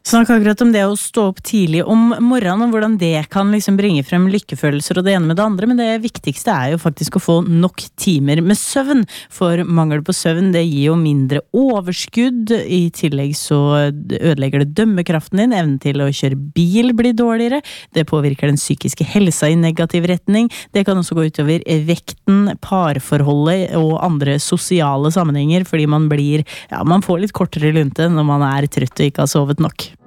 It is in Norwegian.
Snakk akkurat om det å stå opp tidlig om morgenen, og hvordan det kan liksom bringe frem lykkefølelser og det ene med det andre, men det viktigste jo faktisk å få nok timer med søvn, for mangel på søvn, det gir jo mindre overskudd, i tillegg så ødelegger det dømmekraften din, evnen til å kjøre bil blir dårligere, det påvirker den psykiske helsa i negativ retning, det kan også gå utover vekten, parforholdet og andre sosiale sammenhenger, fordi man får litt kortere lunte når man trøtt og ikke har sovet nok.